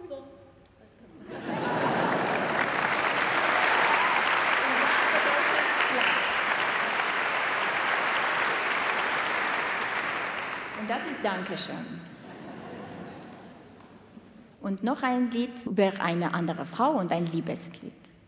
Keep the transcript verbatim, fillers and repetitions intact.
so. Und das ist Dankeschön. Und noch ein Lied über eine andere Frau und ein Liebeslied.